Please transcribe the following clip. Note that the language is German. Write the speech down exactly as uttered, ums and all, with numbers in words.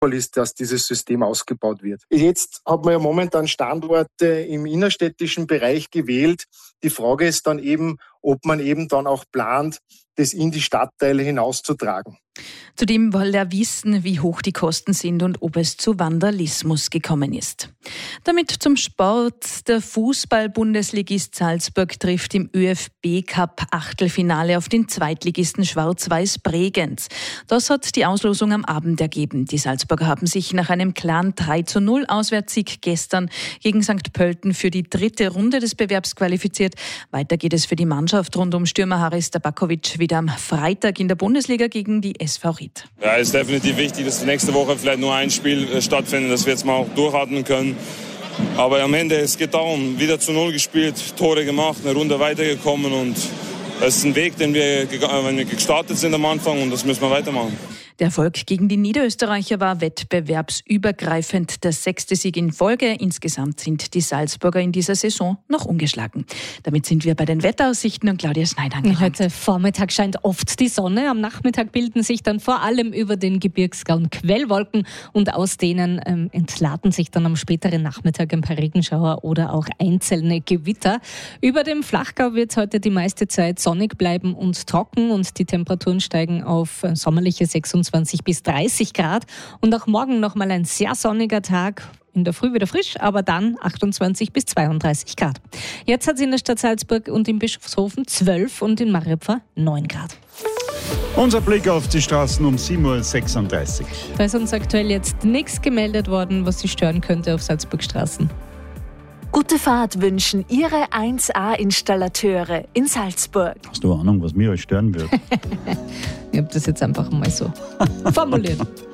ist, dass dieses System ausgebaut wird. Jetzt hat man ja momentan Standorte im innerstädtischen Bereich gewählt. Die Frage ist dann eben, ob man eben dann auch plant, das in die Stadtteile hinauszutragen. Zudem will er wissen, wie hoch die Kosten sind und ob es zu Vandalismus gekommen ist. Damit zum Sport. Der Fußball-Bundesligist Salzburg trifft im ÖFB-Cup-Achtelfinale auf den Zweitligisten Schwarz-Weiß Bregenz. Das hat die Auslosung am Abend ergeben. Die Salzburger haben sich nach einem klaren drei zu null Auswärtssieg gestern gegen Sankt Pölten für die dritte Runde des Bewerbs qualifiziert. Weiter geht es für die Mannschaft rund um Stürmer Haris Tabakovic wieder am Freitag in der Bundesliga gegen die S V Ried. Ja, es ist definitiv wichtig, dass nächste Woche vielleicht nur ein Spiel äh, stattfindet, dass wir jetzt mal auch durchatmen können. Aber am Ende, es geht darum, wieder zu Null gespielt, Tore gemacht, eine Runde weitergekommen und es ist ein Weg, den wir, wenn wir gestartet sind am Anfang und das müssen wir weitermachen. Der Erfolg gegen die Niederösterreicher war wettbewerbsübergreifend der sechste Sieg in Folge. Insgesamt sind die Salzburger in dieser Saison noch ungeschlagen. Damit sind wir bei den Wetteraussichten und Claudia Schneider angelangt. Heute Vormittag scheint oft die Sonne. Am Nachmittag bilden sich dann vor allem über den Gebirgsgauen Quellwolken und aus denen ähm, entladen sich dann am späteren Nachmittag ein paar Regenschauer oder auch einzelne Gewitter. Über dem Flachgau wird heute die meiste Zeit sonnig bleiben und trocken und die Temperaturen steigen auf äh, sommerliche sechsundzwanzig bis dreißig Grad und auch morgen nochmal ein sehr sonniger Tag. In der Früh wieder frisch, aber dann achtundzwanzig bis zweiunddreißig Grad. Jetzt hat es in der Stadt Salzburg und in Bischofshofen zwölf und in Mariapfer neun Grad. Unser Blick auf die Straßen um sieben Uhr sechsunddreißig. Da ist uns aktuell jetzt nichts gemeldet worden, was Sie stören könnte auf Salzburgstraßen. Gute Fahrt wünschen Ihre eins A-Installateure in Salzburg. Hast du eine Ahnung, was mich euch stören wird? Ich habe das jetzt einfach mal so formuliert.